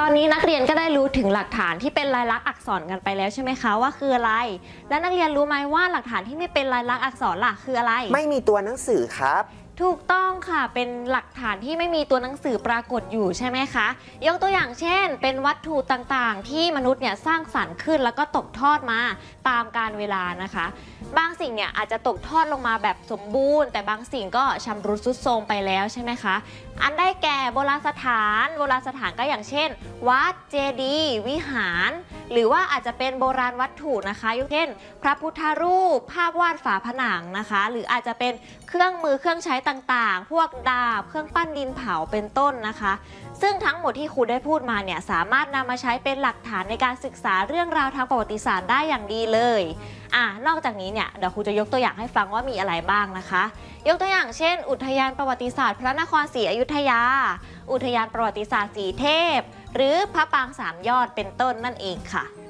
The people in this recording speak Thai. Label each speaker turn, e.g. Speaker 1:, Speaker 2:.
Speaker 1: อนนี้นักเรียนก็ได้รู้ถึงหลักฐานที่เป็นลายลักษณ์อักษรกันไปแล้วใช่ไหมคะว่าคืออะไรและนักเรียนรู้ไหมว่าหลักฐานที่ไม่เป็นลายลักษณ์อักษรล่ะคืออะไร
Speaker 2: ไม่มีตัวหนังสือครับ
Speaker 1: ถูกต้องค่ะเป็นหลักฐานที่ไม่มีตัวหนังสือปรากฏอยู่ใช่ไหมคะยกตัวอย่างเช่นเป็นวัตถุต่างๆที่มนุษย์เนี่ยสร้างสรรค์ขึ้นแล้วก็ตกทอดมาตามกาลเวลานะคะบางสิ่งเนี่ยอาจจะตกทอดลงมาแบบสมบูรณ์แต่บางสิ่งก็ชำรุดทรุดโทรมไปแล้วใช่ไหมคะอันได้แก่โบราณสถานก็อย่างเช่นวัดเจดีย์วิหารหรือว่าอาจจะเป็นโบราณวัตถุนะคะยกเช่นพระพุทธรูปภาพวาดฝาผนังนะคะหรืออาจจะเป็นเครื่องมือเครื่องใช้ต่างๆพวกดาบเครื่องปั้นดินเผาเป็นต้นนะคะซึ่งทั้งหมดที่ครูได้พูดมาเนี่ยสามารถนำมาใช้เป็นหลักฐานในการศึกษาเรื่องราวทางประวัติศาสตร์ได้อย่างดีเลยนอกจากนี้เนี่ยเดี๋ยวครูจะยกตัวอย่างให้ฟังว่ามีอะไรบ้างนะคะยกตัวอย่างเช่นอุทยานประวัติศาสตร์พระนครศรีอยุธยาอุทยานประวัติศาสตร์สีเทพหรือพระปรางสามยอดเป็นต้นนั่นเองค่ะ